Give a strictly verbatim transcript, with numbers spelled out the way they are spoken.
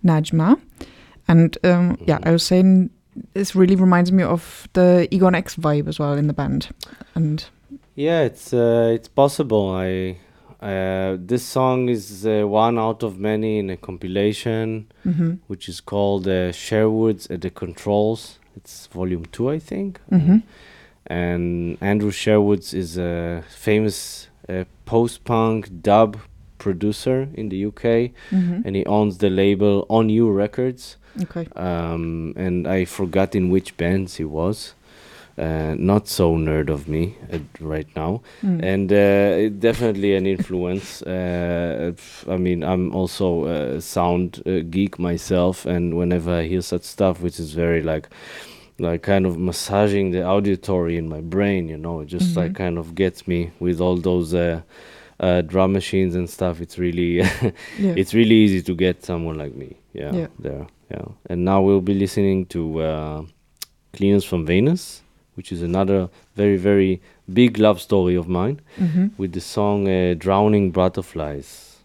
Najma. And um, mm-hmm. yeah, I was saying this really reminds me of the Egon X vibe as well in the band. And yeah, it's uh, it's possible. I uh, this song is uh, one out of many in a compilation, mm-hmm. which is called uh, Sherwood's at the Controls. It's volume two, I think. Mm-hmm. And Andrew Sherwood's is a famous uh, post-punk dub producer in the U K, mm-hmm. and he owns the label On You Records. Okay. Um, and I forgot in which bands he was. Uh, not so nerd of me uh, right now, mm. and uh, definitely an influence. uh, I mean, I'm also a sound uh, geek myself, and whenever I hear such stuff, which is very like, like kind of massaging the auditory in my brain, you know, it just mm-hmm. like kind of gets me with all those uh, uh, drum machines and stuff. It's really, yeah. it's really easy to get someone like me. Yeah, yeah. there. Yeah, and now we'll be listening to uh, Cleaners from Venus, which is another very, very big love story of mine, mm-hmm. with the song uh, Drowning Butterflies.